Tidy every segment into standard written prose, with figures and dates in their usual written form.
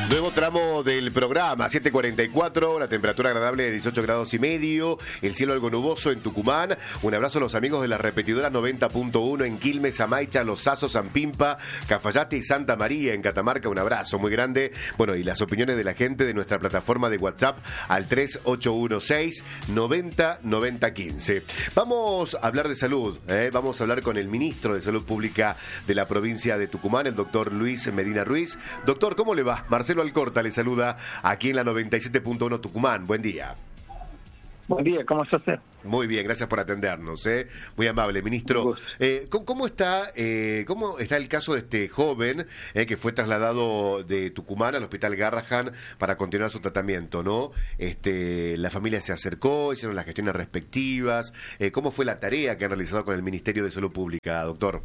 Nuevo tramo del programa, 7:44, la temperatura agradable de 18 grados y medio, el cielo algo nuboso en Tucumán. Un abrazo a los amigos de las repetidoras 90.1 en Quilmes, Amaicha, Los Azos, San Pimpa, Cafayate y Santa María en Catamarca. Un abrazo muy grande. Bueno, y las opiniones de la gente de nuestra plataforma de WhatsApp al 3816-909015. Vamos a hablar de salud, vamos a hablar con el ministro de Salud Pública de la provincia de Tucumán, el doctor Luis Medina Ruiz. Doctor, ¿cómo le va? Marcelo Alcorta le saluda aquí en la 97.1 Tucumán. Buen día. Buen día, ¿cómo está usted? Muy bien, gracias por atendernos. Muy amable, ministro. ¿Cómo está el caso de este joven que fue trasladado de Tucumán al Hospital Garrahan para continuar su tratamiento, ¿no? La familia se acercó, hicieron las gestiones respectivas. ¿Cómo fue la tarea que han realizado con el Ministerio de Salud Pública, doctor?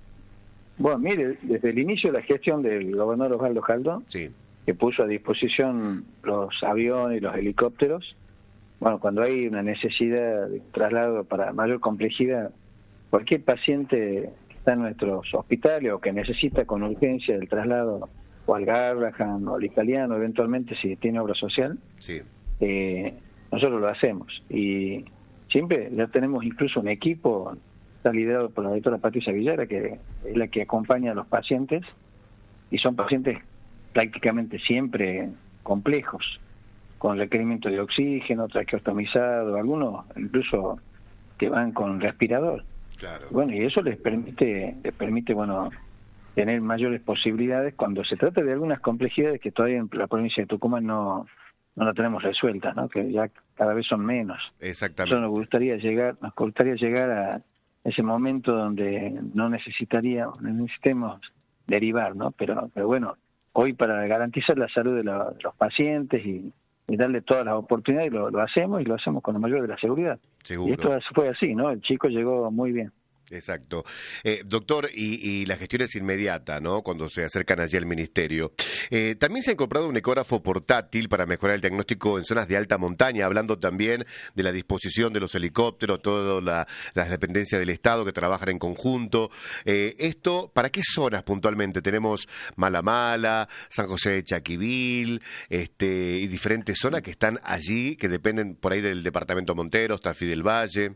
Bueno, mire, desde el inicio de la gestión del gobernador Osvaldo Jaldo, sí, que puso a disposición los aviones y los helicópteros, bueno, cuando hay una necesidad de traslado para mayor complejidad, cualquier paciente que está en nuestros hospitales o que necesita con urgencia el traslado o al Garrahan o al Italiano, eventualmente si tiene obra social, sí, nosotros lo hacemos. Y siempre ya tenemos incluso un equipo, está liderado por la doctora Patricia Villara, que es la que acompaña a los pacientes, y son pacientes prácticamente siempre complejos, con requerimiento de oxígeno, traqueostomizado, algunos incluso que van con respirador. Claro. Bueno, y eso les permite bueno, tener mayores posibilidades cuando se trata de algunas complejidades que todavía en la provincia de Tucumán no la tenemos resueltas, ¿no? Que ya cada vez son menos. Exactamente. Eso nos gustaría llegar a ese momento donde no necesitemos derivar, ¿no? Pero bueno, hoy para garantizar la salud de los pacientes y darle todas las oportunidades, lo hacemos, y lo hacemos con la mayor de la seguridad. Seguro. Y esto fue así, ¿no? El chico llegó muy bien. Exacto. Doctor, y la gestión es inmediata, ¿no? Cuando se acercan allí al ministerio. También se ha incorporado un ecógrafo portátil para mejorar el diagnóstico en zonas de alta montaña, hablando también de la disposición de los helicópteros, todas las dependencias del Estado que trabajan en conjunto. ¿Esto para qué zonas puntualmente? Tenemos Mala, San José de Chaquivil, y diferentes zonas que están allí, que dependen por ahí del departamento Monteros, Tafí del Valle.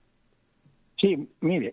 Sí, mire,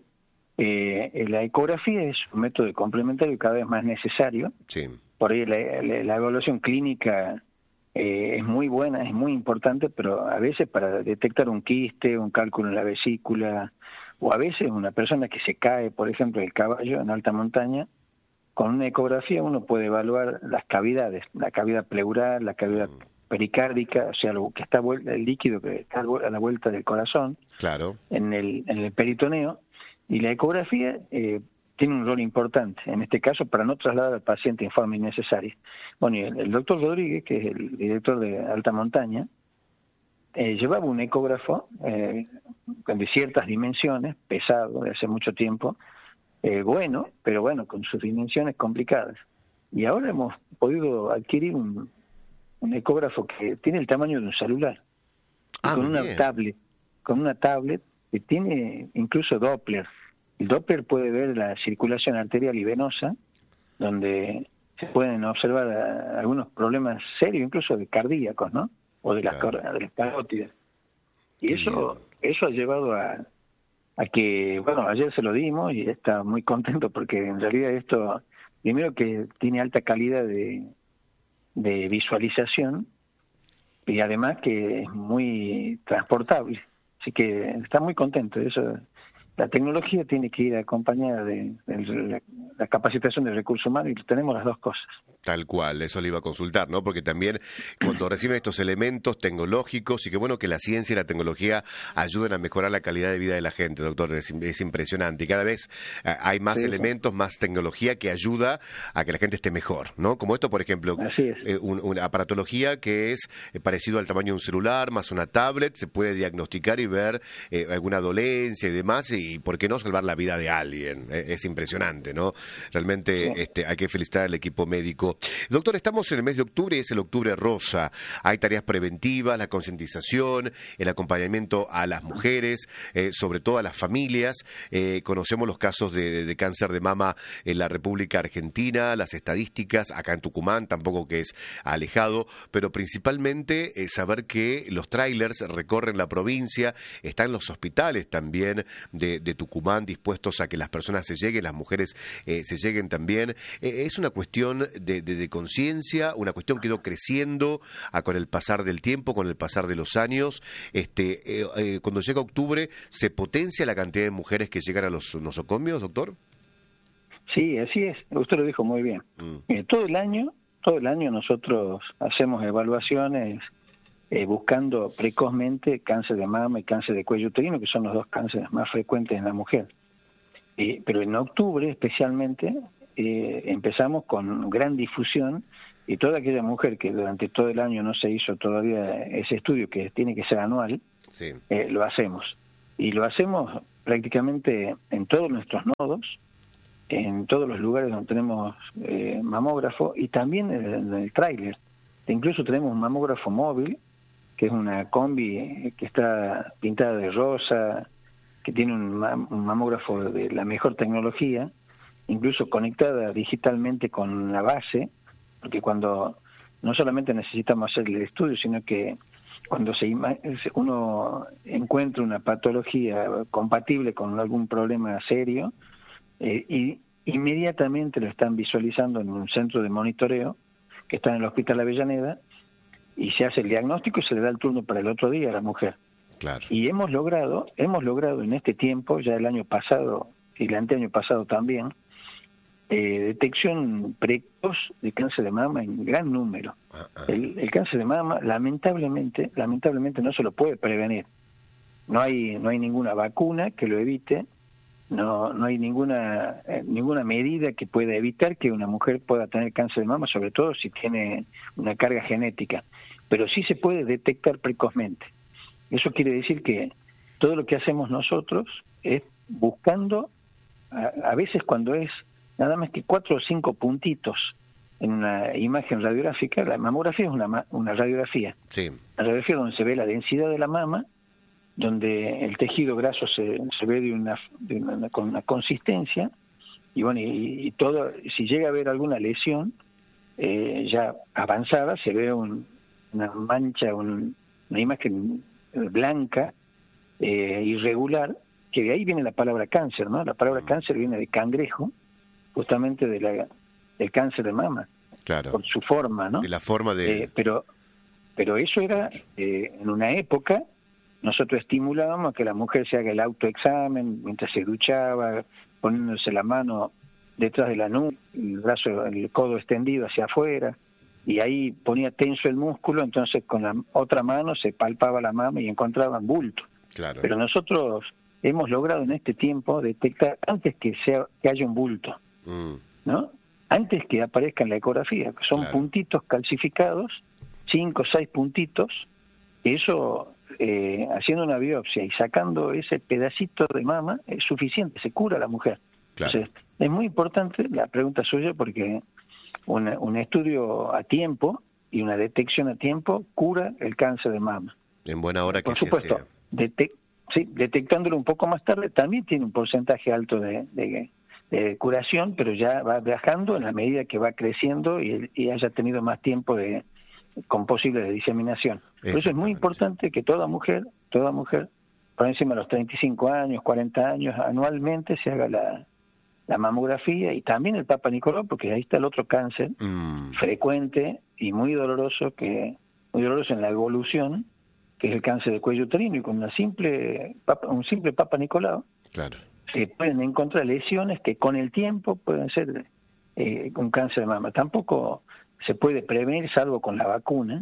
la ecografía es un método complementario cada vez más necesario. Sí. Por ahí la evaluación clínica es muy buena, es muy importante, pero a veces para detectar un quiste, un cálculo en la vesícula, o a veces una persona que se cae, por ejemplo, del caballo en alta montaña, con una ecografía uno puede evaluar las cavidades, la cavidad pleural, la cavidad pericárdica, o sea, lo que está el líquido que está a la vuelta del corazón, claro, en el peritoneo, y la ecografía tiene un rol importante, en este caso, para no trasladar al paciente en forma innecesaria. Bueno, y el doctor Rodríguez, que es el director de alta montaña, llevaba un ecógrafo de ciertas dimensiones, pesado, de hace mucho tiempo, bueno, pero bueno, con sus dimensiones complicadas. Y ahora hemos podido adquirir un ecógrafo que tiene el tamaño de un celular, con una tablet que tiene incluso Doppler. El Doppler puede ver la circulación arterial y venosa, donde se pueden observar algunos problemas serios, incluso de cardíacos, ¿no? O de las carótidas. Y eso ha llevado a que, bueno, ayer se lo dimos y está muy contento porque en realidad esto, primero que tiene alta calidad de visualización, y además que es muy transportable, así que está muy contento. Eso, la tecnología tiene que ir acompañada de la capacitación del recurso humano, y tenemos las dos cosas. Tal cual, eso le iba a consultar, ¿no? Porque también cuando reciben estos elementos tecnológicos, y qué bueno que la ciencia y la tecnología ayuden a mejorar la calidad de vida de la gente, doctor, es impresionante. Y cada vez hay más elementos, más tecnología que ayuda a que la gente esté mejor, ¿no? Como esto, por ejemplo, una aparatología que es parecido al tamaño de un celular, más una tablet, se puede diagnosticar y ver alguna dolencia y demás, y por qué no salvar la vida de alguien. Es impresionante, ¿no? Realmente hay que felicitar al equipo médico Perfecto. Doctor, estamos en el mes de octubre y es el octubre rosa. Hay tareas preventivas, la concientización, el acompañamiento a las mujeres, sobre todo a las familias. Conocemos los casos de cáncer de mama en la República Argentina, las estadísticas, acá en Tucumán, tampoco que es alejado, pero principalmente saber que los trailers recorren la provincia, están los hospitales también de Tucumán dispuestos a que las personas se lleguen, las mujeres se lleguen también. Es una cuestión de conciencia, una cuestión que ha ido creciendo con el pasar del tiempo, con el pasar de los años. Cuando llega octubre, ¿se potencia la cantidad de mujeres que llegan a los nosocomios, doctor? Sí, así es. Usted lo dijo muy bien. Todo el año nosotros hacemos evaluaciones buscando precozmente cáncer de mama y cáncer de cuello uterino, que son los dos cánceres más frecuentes en la mujer. Pero en octubre especialmente empezamos con gran difusión, y toda aquella mujer que durante todo el año no se hizo todavía ese estudio, que tiene que ser anual, sí, lo hacemos. Y lo hacemos prácticamente en todos nuestros nodos, en todos los lugares donde tenemos mamógrafo, y también en el tráiler. Incluso tenemos un mamógrafo móvil, que es una combi que está pintada de rosa, que tiene un mamógrafo de la mejor tecnología, incluso conectada digitalmente con la base, porque cuando no solamente necesitamos hacer el estudio, sino que cuando uno encuentra una patología compatible con algún problema serio, y inmediatamente lo están visualizando en un centro de monitoreo que está en el Hospital Avellaneda, y se hace el diagnóstico y se le da el turno para el otro día a la mujer. Claro. Y hemos logrado en este tiempo, ya el año pasado y el anteaño pasado también, detección precoz de cáncer de mama en gran número. El cáncer de mama lamentablemente no se lo puede prevenir. No hay ninguna vacuna que lo evite, no hay ninguna medida que pueda evitar que una mujer pueda tener cáncer de mama, sobre todo si tiene una carga genética, pero sí se puede detectar precozmente. Eso quiere decir que todo lo que hacemos nosotros es buscando, a veces cuando es nada más que 4 o 5 puntitos en una imagen radiográfica. La mamografía es una radiografía. Sí. La radiografía donde se ve la densidad de la mama, donde el tejido graso se ve con una consistencia, y bueno, y todo, si llega a haber alguna lesión ya avanzada, se ve una mancha, una imagen blanca, irregular, que de ahí viene la palabra cáncer, ¿no? La palabra cáncer viene de cangrejo, justamente del cáncer de mama, claro, por su forma, ¿no? De la forma de... Pero eso era, en una época, nosotros estimulábamos a que la mujer se haga el autoexamen mientras se duchaba, poniéndose la mano detrás de la nuca, el codo extendido hacia afuera, y ahí ponía tenso el músculo, entonces con la otra mano se palpaba la mama y encontraban bulto. Claro. Pero nosotros hemos logrado en este tiempo detectar antes que haya un bulto, ¿no? Antes que aparezca en la ecografía, que son puntitos calcificados, 5 o 6 puntitos. Eso, haciendo una biopsia y sacando ese pedacito de mama, es suficiente, se cura la mujer. Claro. Entonces, es muy importante la pregunta suya, porque un estudio a tiempo y una detección a tiempo cura el cáncer de mama. En buena hora que por supuesto, detectándolo un poco más tarde también tiene un porcentaje alto de curación, pero ya va bajando en la medida que va creciendo y haya tenido más tiempo con posible diseminación. Por eso es muy importante que toda mujer, por encima de los 35 años, 40 años, anualmente se haga la mamografía, y también el Papa Nicolau, porque ahí está el otro cáncer frecuente y muy doloroso en la evolución, que es el cáncer de cuello uterino, y con un simple Papa Nicolau, claro, se pueden encontrar lesiones que con el tiempo pueden ser un cáncer de mama. Tampoco se puede prevenir salvo con la vacuna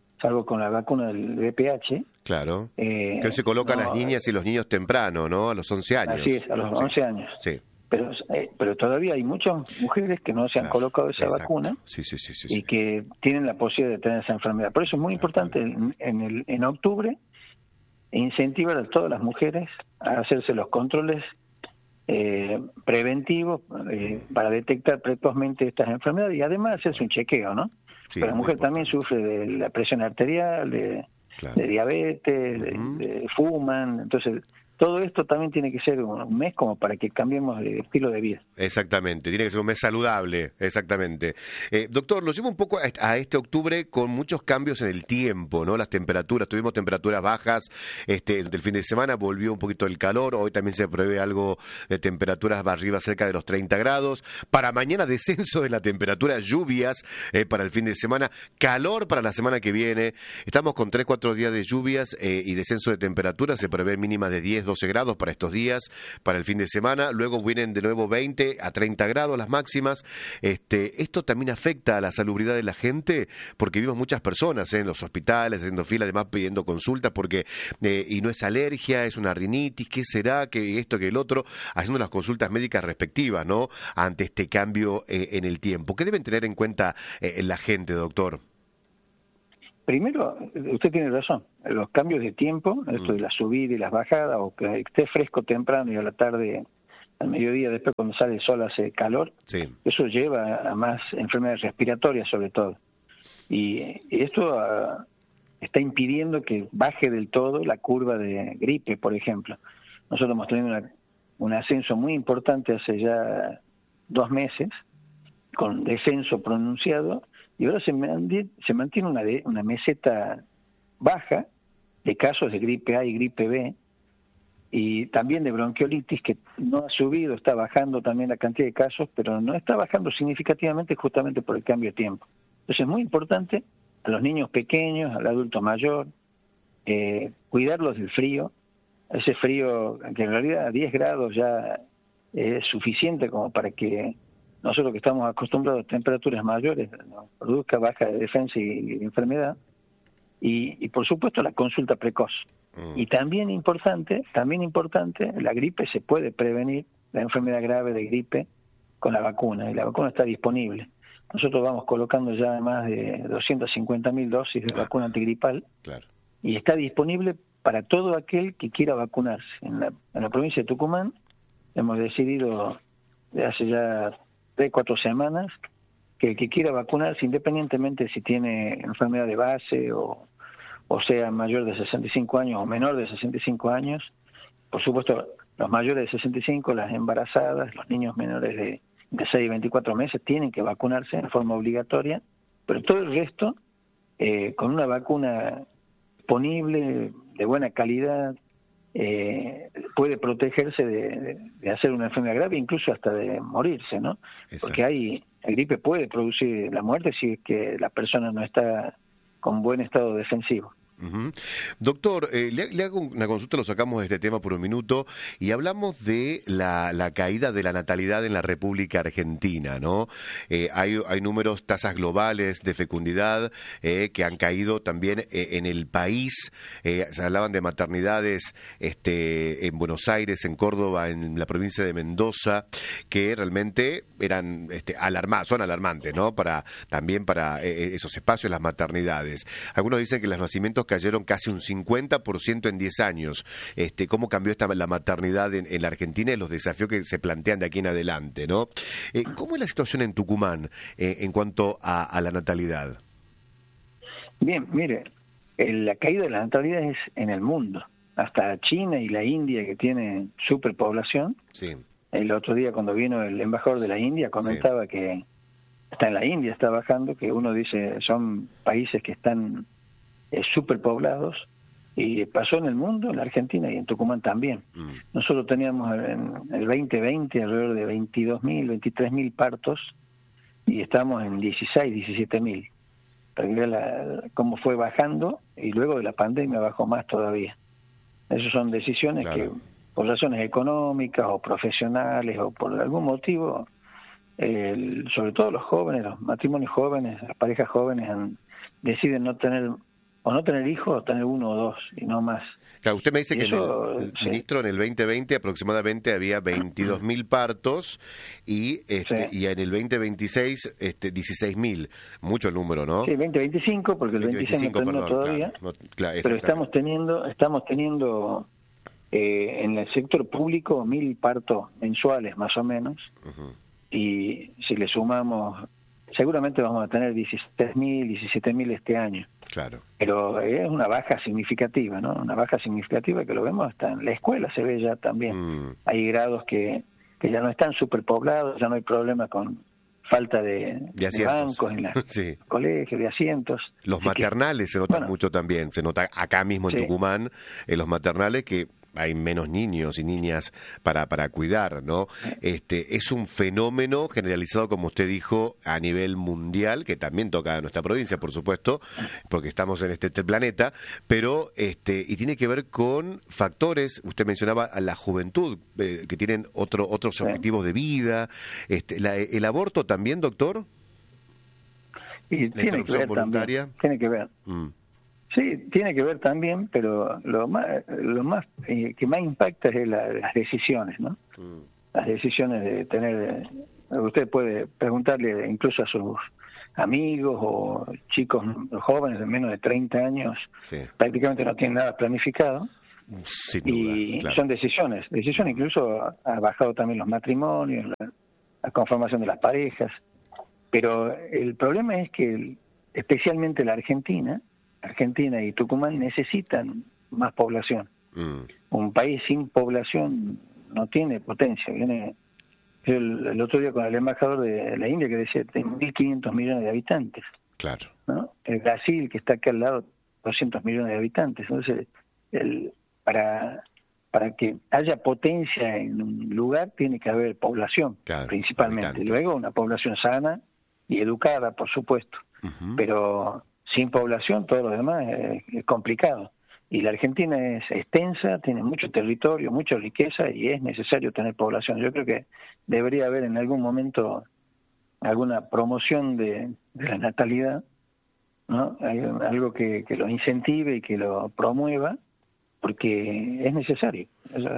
del VPH. Claro. Que se colocan las niñas y los niños temprano, ¿no? A los 11 años. Así es, a los 11 años. Sí. Pero todavía hay muchas mujeres que no se han colocado esa vacuna, sí, y que tienen la posibilidad de tener esa enfermedad. Por eso es muy importante en octubre incentivar a todas las mujeres a hacerse los controles preventivos para detectar precozmente estas enfermedades y además hacerse un chequeo, ¿no? Sí, pero la mujer también sufre de la presión arterial, de diabetes, de fuman, entonces todo esto también tiene que ser un mes como para que cambiemos de estilo de vida. Exactamente, tiene que ser un mes saludable, exactamente. Doctor, lo llevo un poco a este octubre con muchos cambios en el tiempo, ¿no? Las temperaturas, tuvimos temperaturas bajas del fin de semana, volvió un poquito el calor, hoy también se prevé algo de temperaturas arriba cerca de los 30 grados. Para mañana descenso de la temperatura, lluvias para el fin de semana, calor para la semana que viene. Estamos con 3-4 días de lluvias y descenso de temperatura, se prevé mínimas de 10-12 grados para estos días, para el fin de semana, luego vienen de nuevo 20 a 30 grados las máximas. Esto también afecta a la salubridad de la gente, porque vimos muchas personas en los hospitales, haciendo fila, además pidiendo consultas, porque y no es alergia, es una rinitis, ¿qué será? ¿Qué esto, que el otro? Haciendo las consultas médicas respectivas, ¿no? Ante este cambio en el tiempo. ¿Qué deben tener en cuenta la gente, doctor? Primero, usted tiene razón, los cambios de tiempo, esto de la subida y las bajadas, o que esté fresco temprano y a la tarde, al mediodía, después cuando sale el sol hace calor, eso lleva a más enfermedades respiratorias sobre todo. Y esto está impidiendo que baje del todo la curva de gripe, por ejemplo. Nosotros hemos tenido un ascenso muy importante hace ya 2 meses, con descenso pronunciado, y ahora se mantiene una meseta baja de casos de gripe A y gripe B, y también de bronquiolitis, que no ha subido, está bajando también la cantidad de casos, pero no está bajando significativamente justamente por el cambio de tiempo. Entonces es muy importante a los niños pequeños, al adulto mayor, cuidarlos del frío, ese frío que en realidad a 10 grados ya es suficiente como para que nosotros que estamos acostumbrados a temperaturas mayores nos produzca baja de defensa y enfermedad, y por supuesto la consulta precoz. Y también importante, la gripe se puede prevenir, la enfermedad grave de gripe, con la vacuna, y la vacuna está disponible. Nosotros vamos colocando ya más de 250.000 dosis de vacuna antigripal, y está disponible para todo aquel que quiera vacunarse. En la provincia de Tucumán hemos decidido de hace ya 3-4 semanas que el que quiera vacunarse, independientemente si tiene enfermedad de base o sea mayor de 65 años o menor de 65 años, por supuesto los mayores de 65, las embarazadas, los niños menores de 6 y 24 meses tienen que vacunarse en forma obligatoria, pero todo el resto con una vacuna disponible, de buena calidad, puede protegerse de hacer una enfermedad grave, incluso hasta de morirse, ¿no? Exacto. Porque la gripe puede producir la muerte si es que la persona no está con buen estado defensivo. Doctor, le hago una consulta, lo sacamos de este tema por un minuto y hablamos de la caída de la natalidad en la República Argentina, ¿no? Hay números, tasas globales de fecundidad que han caído también en el país. Se hablaban de maternidades en Buenos Aires, en Córdoba, en la provincia de Mendoza, que realmente eran son alarmantes, ¿no? También para esos espacios, las maternidades. Algunos dicen que los nacimientos cayeron casi un 50% en 10 años. ¿Cómo cambió la maternidad en la Argentina y los desafíos que se plantean de aquí en adelante, ¿no? ¿Cómo es la situación en Tucumán en cuanto a la natalidad? Bien, mire, la caída de la natalidad es en el mundo. Hasta China y la India, que tienen superpoblación. Sí. El otro día cuando vino el embajador de la India comentaba que hasta en la India está bajando, que uno dice son países que están superpoblados, y pasó en el mundo, en la Argentina y en Tucumán también. Nosotros teníamos en el 2020 alrededor de 22.000, 23.000 partos, y estamos en 16, 17.000. Para que vea cómo fue bajando, y luego de la pandemia bajó más todavía. Esas son decisiones que, por razones económicas o profesionales o por algún motivo, sobre todo los jóvenes, los matrimonios jóvenes, las parejas jóvenes deciden no tener hijos, o tener 1 o 2 y no más. Claro, usted me dice que ministro, en el 2020 aproximadamente había 22.000 partos y en el 2026 16.000. Mucho el número, ¿no? Sí, 2025, porque el 26 no terminó todavía. Claro, pero estamos teniendo En el sector público, 1.000 partos mensuales más o menos, y si le sumamos, seguramente vamos a tener 16.000, 17.000 este año. Claro. Pero es una baja significativa, ¿no? Una baja significativa que lo vemos hasta en la escuela, se ve ya también. Hay grados que ya no están superpoblados, ya no hay problema con falta de bancos en los colegios, de asientos. Los maternales se notan mucho también, se nota acá mismo en Tucumán, en los maternales que hay menos niños y niñas para cuidar, ¿no? Es un fenómeno generalizado, como usted dijo, a nivel mundial, que también toca a nuestra provincia, por supuesto, porque estamos en este planeta, pero y tiene que ver con factores, usted mencionaba a la juventud, que tienen otros objetivos de vida. ¿El aborto también, doctor? Y tiene que ver voluntaria también, tiene que ver. Sí, tiene que ver también, pero lo más que más impacta es las decisiones, ¿no? Las decisiones de tener. Usted puede preguntarle incluso a sus amigos o chicos jóvenes de menos de 30 años, prácticamente no tienen nada planificado. Sin duda, y son decisiones incluso ha bajado también los matrimonios, la conformación de las parejas, pero el problema es que especialmente la Argentina y Tucumán necesitan más población. Un país sin población no tiene potencia. El otro día con el embajador de la India que decía que tiene 1.500 millones de habitantes. Claro. ¿No? El Brasil, que está acá al lado, 200 millones de habitantes. Entonces, para que haya potencia en un lugar tiene que haber población, principalmente. Habitantes. Luego una población sana y educada, por supuesto. Pero sin población todo lo demás es complicado. Y la Argentina es extensa, tiene mucho territorio, mucha riqueza y es necesario tener población. Yo creo que debería haber en algún momento alguna promoción de la natalidad, ¿no? Hay algo que lo incentive y que lo promueva, porque es necesario.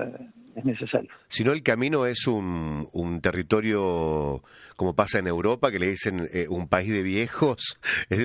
Es necesario. Si no, el camino es un territorio, como pasa en Europa, que le dicen un país de viejos,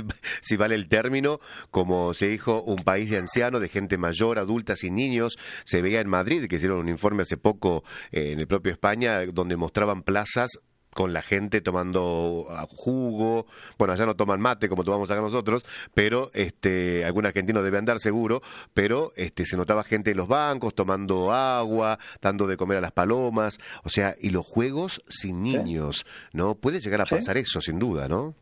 si vale el término, como se dijo, un país de ancianos, de gente mayor, adulta, sin niños. Se veía en Madrid, que hicieron un informe hace poco en el propio España, donde mostraban plazas con la gente tomando jugo. Bueno, allá no toman mate como tomamos acá nosotros, pero algún argentino debe andar seguro, pero se notaba gente en los bancos tomando agua, dando de comer a las palomas, o sea, y los juegos sin niños, ¿no? Puede llegar a pasar eso, sin duda, ¿no?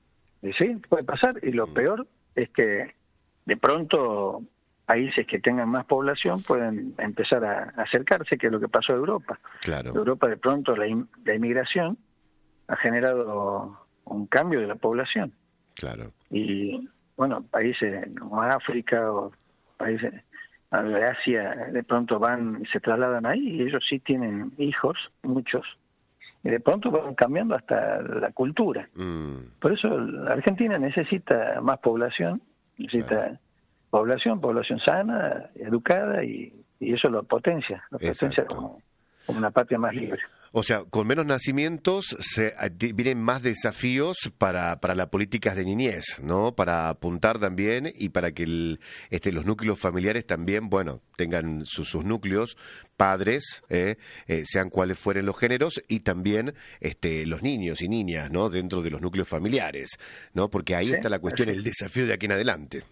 Sí, puede pasar, y lo peor es que de pronto países que tengan más población pueden empezar a acercarse, que es lo que pasó en Europa. Claro. En Europa de pronto la inmigración ha generado un cambio de la población. Claro. Y bueno, países como África o países de Asia de pronto van y se trasladan ahí y ellos sí tienen hijos, muchos, y de pronto van cambiando hasta la cultura. Por eso la Argentina necesita más población, necesita población sana, educada, y eso lo potencia como una patria más libre. O sea, con menos nacimientos vienen más desafíos para las políticas de niñez, ¿no? Para apuntar también y para que los núcleos familiares también, bueno, tengan sus núcleos, padres, sean cuales fueren los géneros, y también los niños y niñas, ¿no? Dentro de los núcleos familiares, ¿no? Porque ahí está la cuestión, el desafío de aquí en adelante.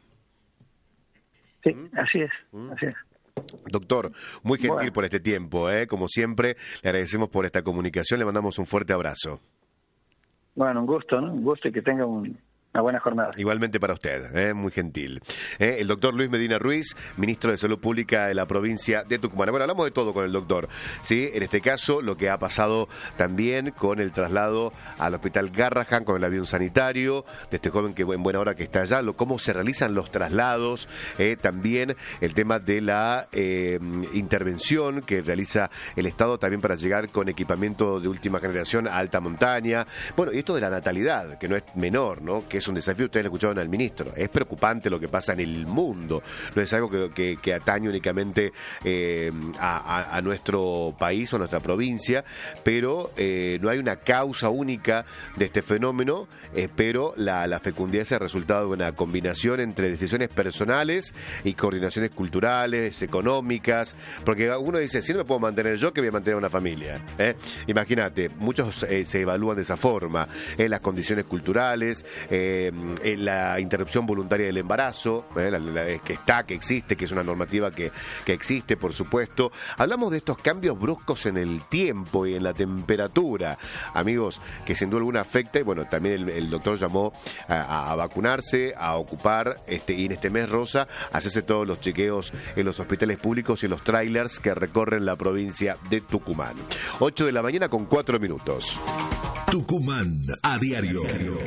Sí, así es. Doctor, muy gentil por este tiempo, como siempre, le agradecemos por esta comunicación, le mandamos un fuerte abrazo. Bueno, un gusto, ¿no? Un gusto, y que tenga una buena jornada. Igualmente para usted, muy gentil. El doctor Luis Medina Ruiz, ministro de Salud Pública de la provincia de Tucumán. Bueno, hablamos de todo con el doctor, ¿sí? En este caso, lo que ha pasado también con el traslado al hospital Garrahan, con el avión sanitario, de este joven que en buena hora que está allá, cómo se realizan los traslados, también el tema de la intervención que realiza el Estado también para llegar con equipamiento de última generación a alta montaña. Bueno, y esto de la natalidad, que no es menor, ¿no? Que es un desafío. Ustedes lo escucharon al ministro. Es preocupante lo que pasa en el mundo. No es algo que atañe únicamente a nuestro país o a nuestra provincia, pero no hay una causa única de este fenómeno, pero la fecundidad es el resultado de una combinación entre decisiones personales y coordinaciones culturales, económicas, porque uno dice, si no me puedo mantener yo, que voy a mantener una familia. Imagínate, muchos se evalúan de esa forma, las condiciones culturales, la interrupción voluntaria del embarazo, que existe, que es una normativa que existe, por supuesto. Hablamos de estos cambios bruscos en el tiempo y en la temperatura, amigos, que sin duda alguna afecta, y bueno, también el doctor llamó a vacunarse, a ocupar, y en este mes rosa, hacerse todos los chequeos en los hospitales públicos y en los trailers que recorren la provincia de Tucumán. 8 de la mañana con 4 minutos. Tucumán a diario.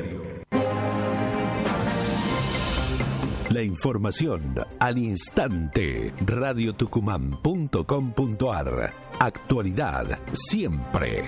La información al instante. radiotucumán.com.ar. Actualidad siempre.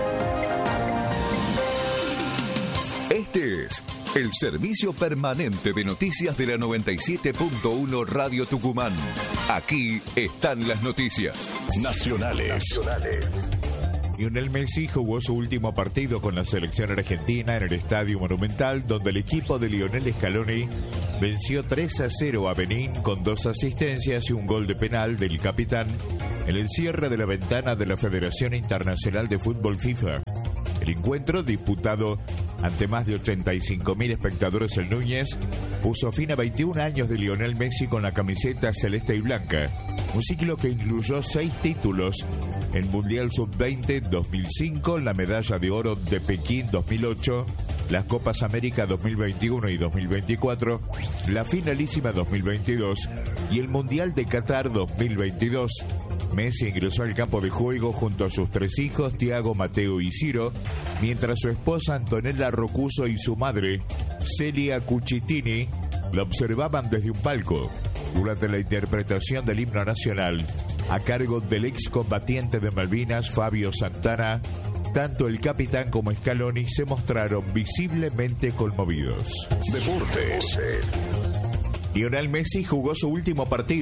Este es el servicio permanente de noticias de la 97.1 Radio Tucumán. Aquí están las noticias nacionales. Lionel Messi jugó su último partido con la selección argentina en el Estadio Monumental, donde el equipo de Lionel Scaloni venció 3-0 a Benín con 2 asistencias y un gol de penal del capitán en el cierre de la ventana de la Federación Internacional de Fútbol FIFA. El encuentro, disputado ante más de 85.000 espectadores en Núñez, puso fin a 21 años de Lionel Messi con la camiseta celeste y blanca, un ciclo que incluyó 6 títulos: el Mundial Sub-20 2005, la medalla de oro de Pekín 2008, las Copas América 2021 y 2024, la finalísima 2022 y el Mundial de Qatar 2022. Messi ingresó al campo de juego junto a sus 3 hijos, Tiago, Mateo y Ciro, mientras su esposa Antonella Rocuso y su madre, Celia Cucitini, lo observaban desde un palco. Durante la interpretación del himno nacional, a cargo del excombatiente de Malvinas, Fabio Santana, tanto el capitán como Scaloni se mostraron visiblemente conmovidos. Deportes. Lionel Messi jugó su último partido